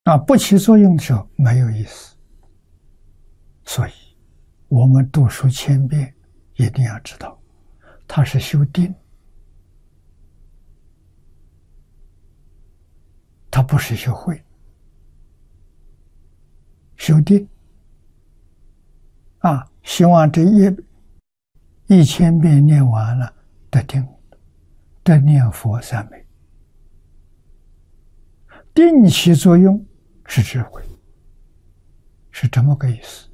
不起作用的时候没有意思。所以，我们读书千遍，一定要知道，它是修定，它不是修慧。修定希望这1000遍念完了，得定，得念佛三昧。定起作用是智慧，是这么个意思。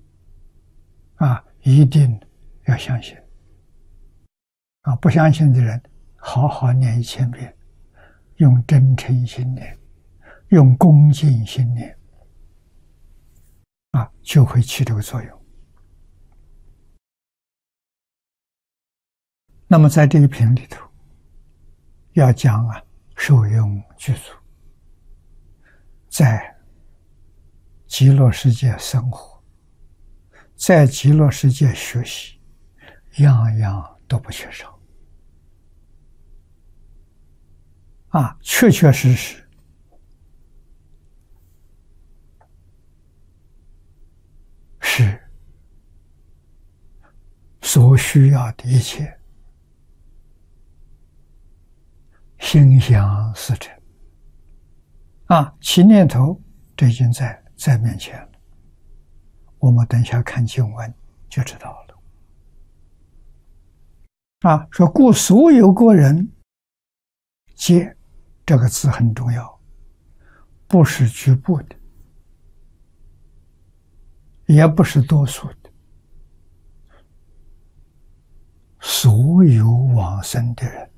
一定要相信。不相信的人，好好念1000遍，用真诚心念，用恭敬心念，就会起这个作用。那么在这一品里头，要讲受用具足，在极乐世界生活，在极乐世界学习，样样都不缺少。确确实实是所需要的一切，心想事成。起念头，这已经在面前了。我们等一下看经文就知道了。说故所有过人，皆这个字很重要，不是局部的，也不是多数的，所有往生的人，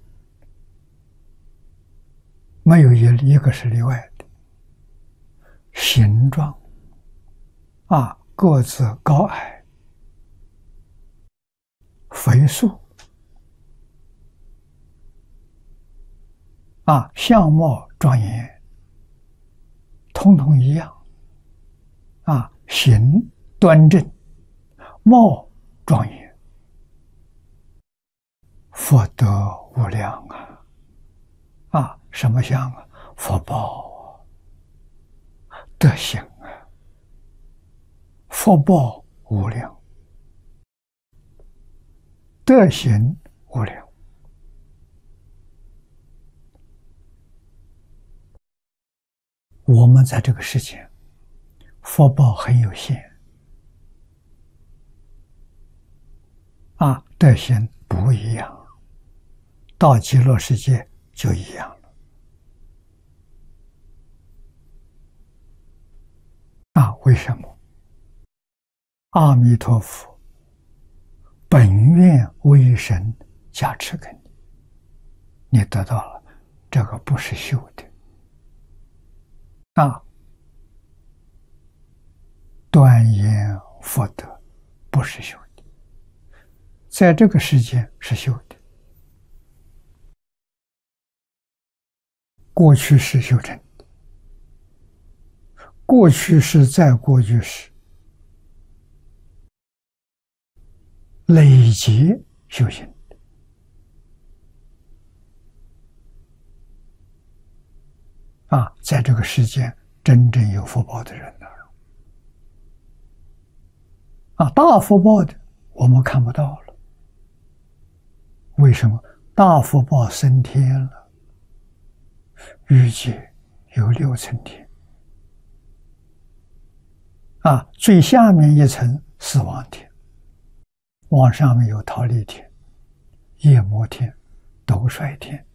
没有一个是例外的。形状个子高矮，肥瘦相貌庄严，统统一样。形端正，貌庄严，福德无量什么相福报德行福报无量，德行无量。我们在这个世界福报很有限德行不一样，到极乐世界就一样了。为什么？阿弥陀佛本愿威神加持给你，你得到了，这个不是修的端严福德不是修的，在这个世界是修的，过去是修成的，过去是在过去时累积修行的在这个世界真正有福报的人大福报的我们看不到了。为什么？大福报升天了，预计有6层天最下面一层死亡天，往上面有忉利天、夜摩天、斗率天、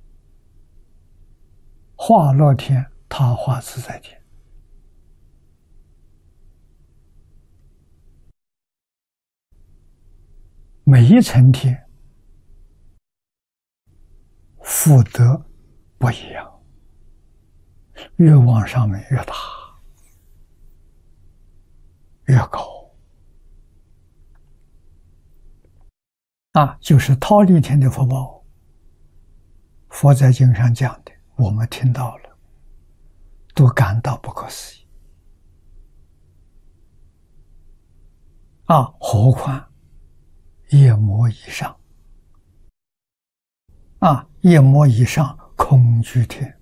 化乐天、他化自在天。每一层天福德不一样，越往上面越大越高就是忉利天的福报。佛在经上讲的，我们听到了，都感到不可思议何况夜摩以上夜摩以上空居天